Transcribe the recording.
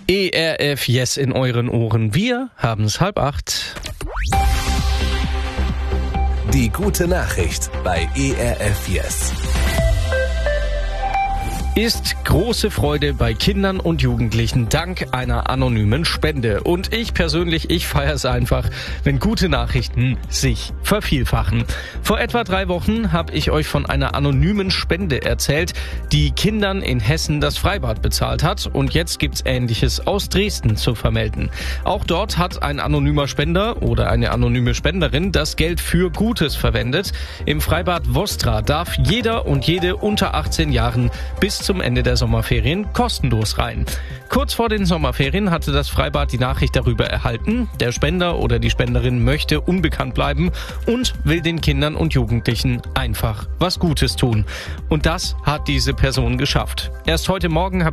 ERF Yes in euren Ohren. Wir haben es 7:30. Die gute Nachricht bei ERF Yes. Ist große Freude bei Kindern und Jugendlichen dank einer anonymen Spende. Und ich persönlich, ich feiere es einfach, wenn gute Nachrichten sich vervielfachen. Vor etwa 3 Wochen habe ich euch von einer anonymen Spende erzählt, die Kindern in Hessen das Freibad bezahlt hat. Und jetzt gibt's Ähnliches aus Dresden zu vermelden. Auch dort hat ein anonymer Spender oder eine anonyme Spenderin das Geld für Gutes verwendet. Im Freibad Vostra darf jeder und jede unter 18 Jahren bis zum Ende der Sommerferien kostenlos rein. Kurz vor den Sommerferien hatte das Freibad die Nachricht darüber erhalten, der Spender oder die Spenderin möchte unbekannt bleiben und will den Kindern und Jugendlichen einfach was Gutes tun. Und das hat diese Person geschafft. Erst heute Morgen habe